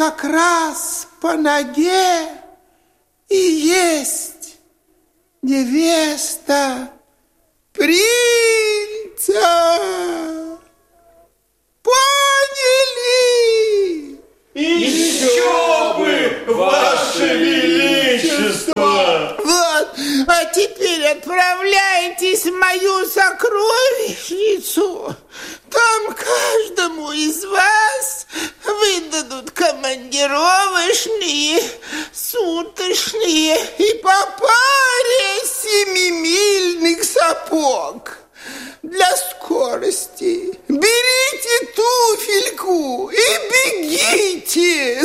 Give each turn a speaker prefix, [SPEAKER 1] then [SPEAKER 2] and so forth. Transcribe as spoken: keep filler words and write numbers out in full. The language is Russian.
[SPEAKER 1] как раз по ноге и есть невеста принца. Поняли?
[SPEAKER 2] Еще бы, Ваше Величество!
[SPEAKER 1] Вот, а теперь отправляйтесь в мою сокровищницу. Там каждому из вас выдадут командировочные, суточные и по паре семимильных сапог для скорости. Берите туфельку и бегите.